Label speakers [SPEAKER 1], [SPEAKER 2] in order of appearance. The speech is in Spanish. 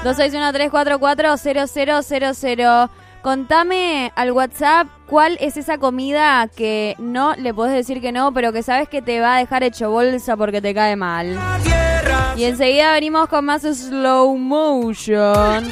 [SPEAKER 1] 261-344-0000. Contame al WhatsApp cuál es esa comida que no le podés decir que no, pero que sabes que te va a dejar hecho bolsa porque te cae mal. Y enseguida venimos con más slow motion.